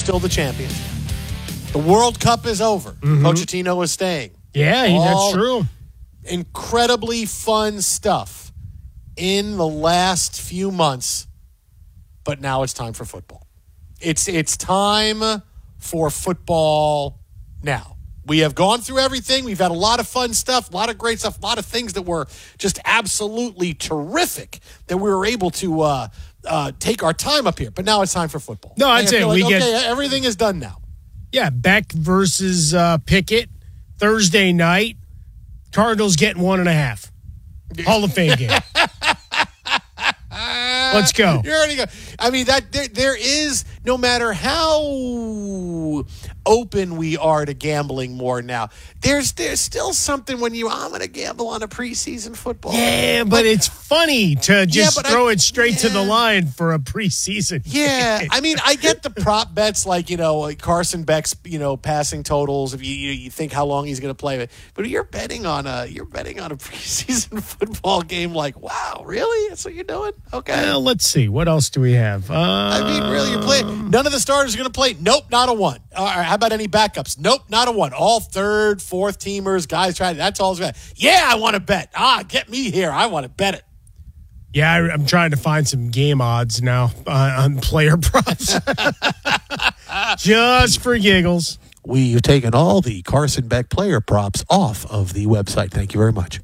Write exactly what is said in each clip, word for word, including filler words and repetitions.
still the champions. The World Cup is over. Mm-hmm. Pochettino is staying. Yeah, All that's true. Incredibly fun stuff in the last few months, but now it's time for football. It's it's time for football now. We have gone through everything. We've had a lot of fun stuff, a lot of great stuff, a lot of things that were just absolutely terrific that we were able to uh, uh, take our time up here. But now it's time for football. No, I'd say like, we okay, get everything is done now. Yeah, Beck versus uh, Pickett Thursday night. Cardinals getting one and a half. Hall of Fame game. Let's go. You're already go. I mean, that there, there is, no matter how open we are to gambling more now, there's there's still something when you, I'm going to gamble on a preseason football. Yeah, but, but it's funny to just yeah, throw I, it straight yeah. to the line for a preseason. Yeah, I mean, I get the prop bets like, you know, like Carson Beck's, you know, passing totals. If you you, you think how long he's going to play, but you're betting on a you're betting on a preseason football game. Like, wow, really? That's what you're doing? Okay. Well, let's see. What else do we have? Uh, I mean, really, you're playing. None of the starters are going to play. Nope, not a one. All right, how about any backups? Nope, not a one. All third, fourth teamers, guys trying. That's all. Yeah, I want to bet. Ah, get me here. I want to bet it. Yeah, I, I'm trying to find some game odds now uh, on player props, just for giggles. We've taken all the Carson Beck player props off of the website. Thank you very much.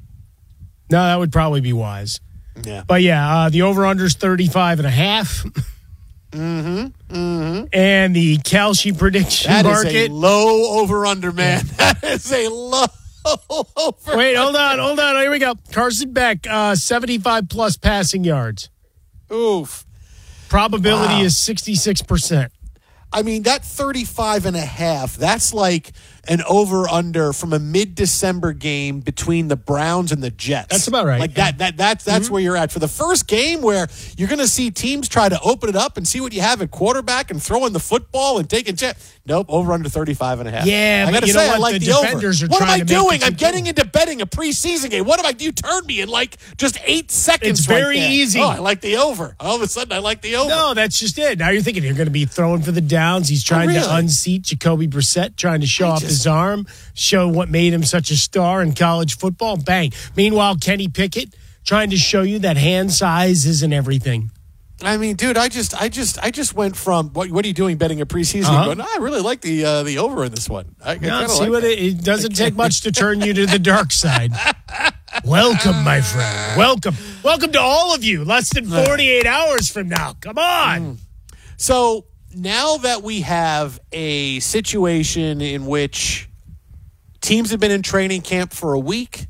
No, that would probably be wise. Yeah. But yeah, uh, the over-under is thirty-five and a half. Mm-hmm. Mm-hmm. And the Kalshi prediction that market. That is a low over-under, man. Yeah. That is a low over. Wait, hold on, hold on. Here we go. Carson Beck, uh, seventy-five plus passing yards. Oof. Probability wow. is sixty-six percent. I mean, that thirty-five and a half, that's like an over-under from a mid-December game between the Browns and the Jets. That's about right. Like that, that, that's that's mm-hmm. where you're at. For the first game where you're going to see teams try to open it up and see what you have at quarterback and throwing the football and taking ch- Nope, over-under thirty-five and a half. Yeah, I but gotta you say, know what? I like the, the defenders over. Are what am trying I to doing? make I'm getting into betting a preseason game. What am I? You turned me in like just eight seconds. It's right very there. easy. Oh, I like the over. All of a sudden, I like the over. No, that's just it. Now you're thinking you're going to be throwing for the downs. He's trying oh, really? to unseat Jacoby Brissett, trying to show I off just, his arm, show what made him such a star in college football. Bang. Meanwhile, Kenny Pickett trying to show you that hand size isn't everything. I mean, dude, I just, I just, I just went from what? What are you doing betting a preseason? Uh-huh. Going, I really like the uh, the over in this one. I, No, I see like what that. it, it doesn't take much to turn you to the dark side. Welcome, my friend. Welcome, welcome to all of you. Less than forty-eight hours from now. Come on. Mm. So now that we have a situation in which teams have been in training camp for a week,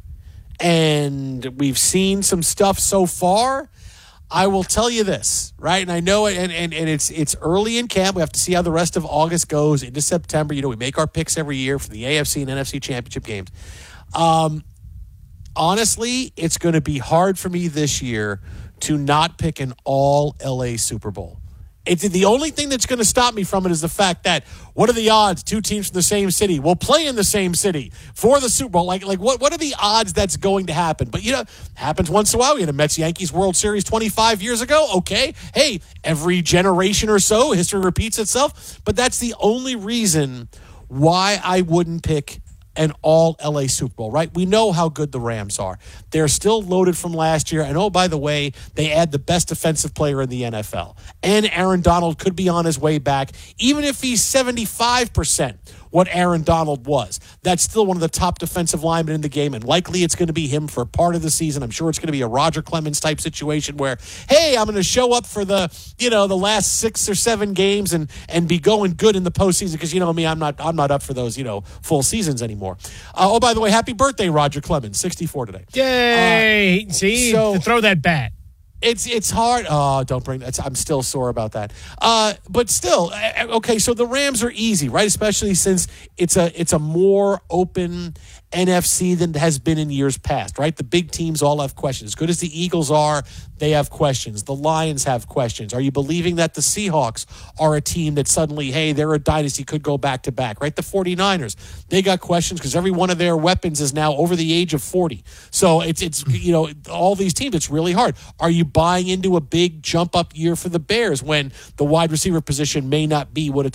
and we've seen some stuff so far. I will tell you this, right? And I know it, and, and, and it's it's early in camp. We have to see how the rest of August goes into September. You know, we make our picks every year for the A F C and N F C championship games. Um, honestly, it's going to be hard for me this year to not pick an all L A Super Bowl. It's the only thing that's going to stop me from it is the fact that what are the odds two teams from the same city will play in the same city for the Super Bowl? Like, like what, what are the odds that's going to happen? But, you know, happens once in a while. We had a Mets-Yankees World Series twenty-five years ago. Okay. Hey, every generation or so, history repeats itself. But that's the only reason why I wouldn't pick an all L A Super Bowl, right? We know how good the Rams are. They're still loaded from last year. And oh, by the way, they add the best defensive player in the N F L. And Aaron Donald could be on his way back, even if he's seventy-five percent what Aaron Donald was. That's still one of the top defensive linemen in the game, and likely it's going to be him for part of the season. I'm sure it's going to be a Roger Clemens type situation where, hey, I'm going to show up for the, you know, the last six or seven games and and be going good in the postseason because, you know me, I'm not I'm not up for those, you know, full seasons anymore. Uh, oh, by the way, happy birthday, Roger Clemens, sixty-four today. Yay! Uh, See, so, throw that bat. It's it's hard. Oh, don't bring that. I'm still sore about that. Uh, but still, okay. So the Rams are easy, right? Especially since it's a it's a more open N F C than has been in years past, right? The big teams all have questions. As good as the Eagles are, they have questions. The Lions have questions. Are you believing that the Seahawks are a team that suddenly, hey, they're a dynasty, could go back to back, right? The 49ers, they got questions because every one of their weapons is now over the age of forty. So it's it's you know all these teams. It's really hard. Are you buying into a big jump up year for the Bears when the wide receiver position may not be what it's